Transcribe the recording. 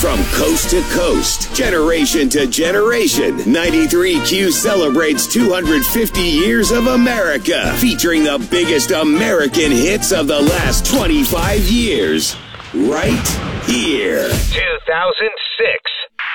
From coast to coast, generation to generation, 93Q celebrates 250 years of America, featuring the biggest American hits of the last 25 years. Right here. 2006.